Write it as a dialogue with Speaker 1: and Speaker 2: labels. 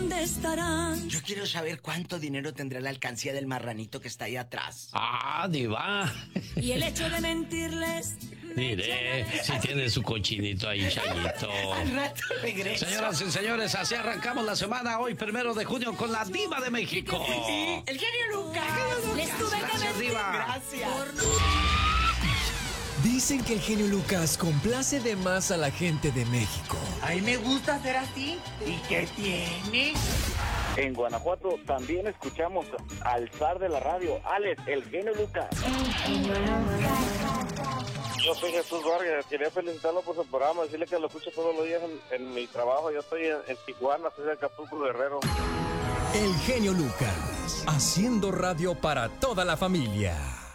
Speaker 1: dónde estarán.
Speaker 2: Yo quiero saber cuánto dinero tendrá la alcancía del marranito que está ahí atrás.
Speaker 3: Ah, diva.
Speaker 1: Y el hecho de mentirles.
Speaker 3: Mire, si tiene su cochinito ahí, Chayito.
Speaker 2: Al rato regreso.
Speaker 3: Señoras y señores, así arrancamos la semana hoy, 1 de junio, con la diva de México.
Speaker 2: El genio Lucas.
Speaker 1: Les tuve que
Speaker 3: Gracias,
Speaker 1: mentir.
Speaker 3: diva.
Speaker 2: Gracias.
Speaker 4: Dicen que el genio Lucas complace de más a la gente de México.
Speaker 5: A mí me gusta ser así. ¿Y qué tiene?
Speaker 6: En Guanajuato también escuchamos al zar de la radio, Alex, el genio Lucas. Yo soy Jesús Vargas, quería felicitarlo por su programa, decirle que lo escucho todos los días en mi trabajo. Yo estoy en Tijuana, soy de Acapulco, Guerrero.
Speaker 4: El genio Lucas, haciendo radio para toda la familia.